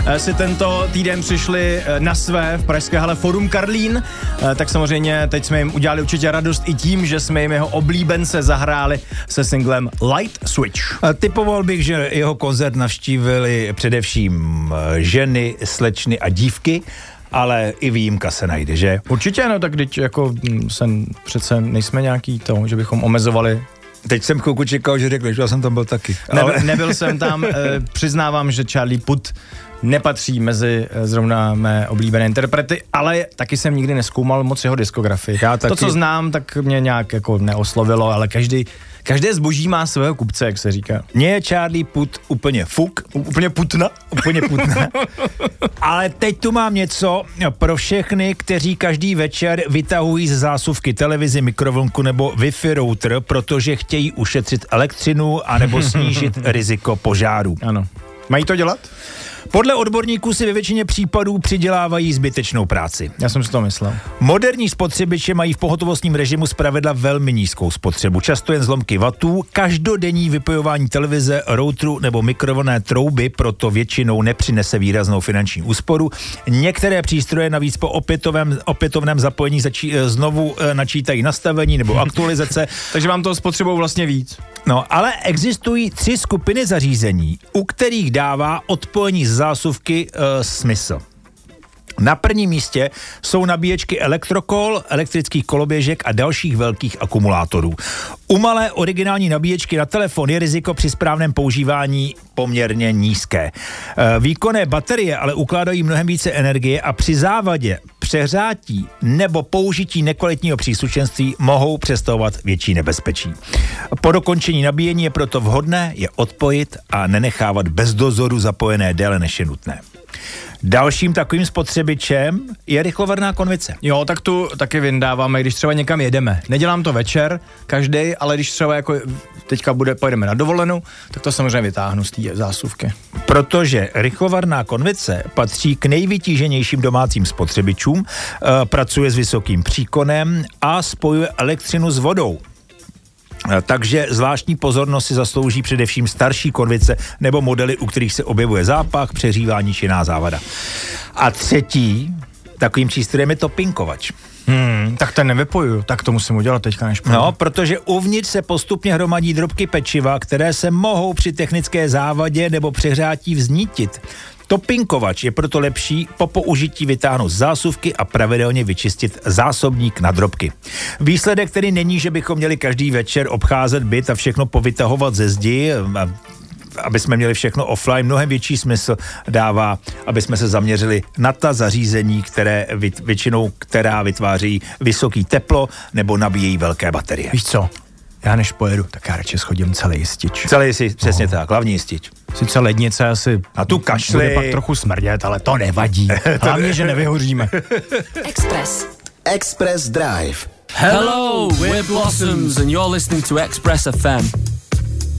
si tento týden přišli na své v pražské hale Forum Karlín, tak samozřejmě teď jsme jim udělali určitě radost i tím, že jsme jim jeho oblíbence zahráli se singlem Light Switch. Typoval bych, že jeho koncert navštívili především ženy, slečny a dívky, ale i výjimka se najde, že? Určitě, no tak teď jako přece nejsme nějaký to, že bychom omezovali. Teď jsem chvilku čekal, že řekl, že já jsem tam byl taky. Nebyl jsem tam, přiznávám, že Charlie Puth nepatří mezi zrovna mé oblíbené interprety, ale taky jsem nikdy nezkoumal moc jeho diskografii. To, co znám, tak mě nějak jako neoslovilo, ale každé zboží má svého kupce, jak se říká. Mně je Charlie Puth úplně fuk. Úplně putna. Úplně putna. Ale teď tu mám něco pro všechny, kteří každý večer vytahují z zásuvky televizi, mikrovlnku nebo Wi-Fi router, protože chtějí ušetřit elektřinu anebo snížit riziko požáru. Ano. Mají to dělat? Podle odborníků si ve většině případů přidělávají zbytečnou práci. Já jsem si to myslel. Moderní spotřebiče mají v pohotovostním režimu zpravidla velmi nízkou spotřebu, často jen zlomky wattů. Každodenní vypojování televize, routeru nebo mikrovlnné trouby proto většinou nepřinese výraznou finanční úsporu. Některé přístroje navíc po opětovném zapojení znovu načítají nastavení nebo aktualizace. Takže vám toho spotřebou vlastně víc. No, ale existují 3 skupiny zařízení, u kterých dává odpojení z zásuvky smysl. Na prvním místě jsou nabíječky elektrokol, elektrických koloběžek a dalších velkých akumulátorů. U malé originální nabíječky na telefon je riziko při správném používání poměrně nízké. Výkonné baterie ale ukládají mnohem více energie a při závadě, přehřátí nebo použití nekvalitního příslušenství mohou představovat větší nebezpečí. Po dokončení nabíjení je proto vhodné je odpojit a nenechávat bez dozoru zapojené déle než je nutné. Dalším takovým spotřebičem je rychlovarná konvice. Jo, tak tu taky vyndáváme, když třeba někam jedeme. Nedělám to večer, každý, ale když třeba jako teďka pojedeme na dovolenou, tak to samozřejmě vytáhnu z té zásuvky. Protože rychlovarná konvice patří k nejvytíženějším domácím spotřebičům, pracuje s vysokým příkonem a spojuje elektřinu s vodou. Takže zvláštní pozornost si zaslouží především starší konvice nebo modely, u kterých se objevuje zápach, přehřívání či jiná závada. A třetí takovým přístrojem je topinkovač. Tak ten nevypojuju, tak to musím udělat teďka než No, protože uvnitř se postupně hromadí drobky pečiva, které se mohou při technické závadě nebo přehřátí vznítit. Topinkovač je proto lepší po použití vytáhnout z zásuvky a pravidelně vyčistit zásobník na drobky. Výsledek tedy není, že bychom měli každý večer obcházet byt a všechno povytahovat ze zdi, aby jsme měli všechno offline. Mnohem větší smysl dává, aby jsme se zaměřili na ta zařízení, která vytváří vysoký teplo nebo nabíjejí velké baterie. Víš co? Já než pojedu, tak já radši schodím celý jistič. Celý jistič, přesně tak, hlavní jistič. Sice lednice asi a tu kašli bude pak trochu smrdět, ale to nevadí. Hlavně, že nevyhoříme. Express Drive. Hello, we're Blossoms and you're listening to Express FM.